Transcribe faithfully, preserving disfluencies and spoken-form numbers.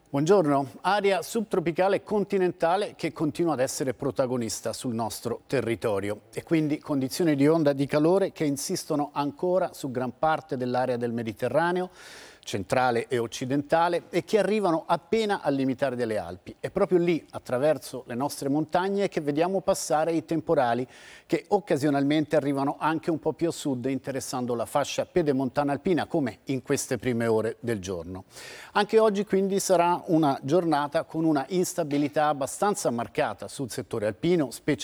Buongiorno, area subtropicale continentale che continua ad essere protagonista sul nostro territorio e quindi condizioni di onda di calore che insistono ancora su gran parte dell'area del Mediterraneo, centrale e occidentale e che arrivano appena al limitare delle Alpi. È proprio lì, attraverso le nostre montagne, che vediamo passare i temporali che occasionalmente arrivano anche un po' più a sud, interessando la fascia pedemontana alpina, come in queste prime ore del giorno. Anche oggi quindi sarà una giornata con una instabilità abbastanza marcata sul settore alpino, specie